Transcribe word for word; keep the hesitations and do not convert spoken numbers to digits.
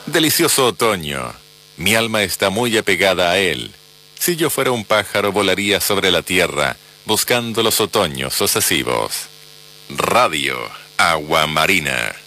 Delicioso otoño. Mi alma está muy apegada a él. Si yo fuera un pájaro, volaría sobre la tierra, buscando los otoños sucesivos. Radio Agua Marina.